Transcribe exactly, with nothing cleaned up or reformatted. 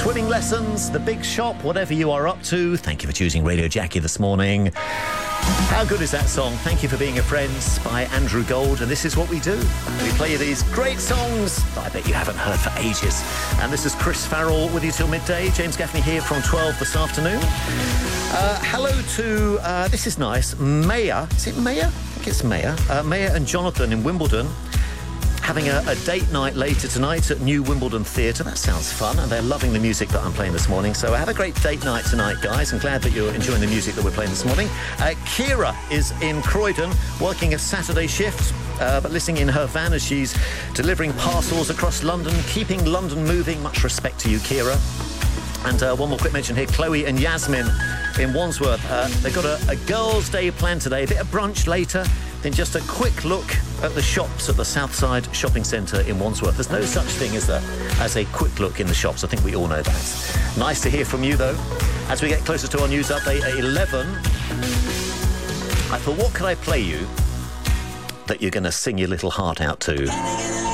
Swimming lessons, the big shop, whatever you are up to, thank you for choosing Radio Jackie this morning. How good is that song? Thank You for Being a Friend by Andrew Gold, and this is what we do. We play you these great songs that I bet you haven't heard for ages. And this is Chris Farrell with you till midday. James Gaffney here from twelve this afternoon. Uh, hello to, uh, this is nice, Maya. Is it Maya? I think it's Maya. Uh, Maya and Jonathan in Wimbledon. Having a, a date night later tonight at New Wimbledon Theatre. That sounds fun, and they're loving the music that I'm playing this morning. So have a great date night tonight, guys. I'm glad that you're enjoying the music that we're playing this morning. Uh, Kira is in Croydon, working a Saturday shift, uh, but listening in her van as she's delivering parcels across London, keeping London moving. Much respect to you, Kira. And uh, one more quick mention here, Chloe and Yasmin in Wandsworth. Uh, they've got a, a girls' day planned today, a bit of brunch later, then just a quick look at the shops at the Southside Shopping Centre in Wandsworth. There's no such thing as a, as a quick look in the shops. I think we all know that. Nice to hear from you, though. As we get closer to our news update at eleven, I thought, what could I play you that you're going to sing your little heart out to?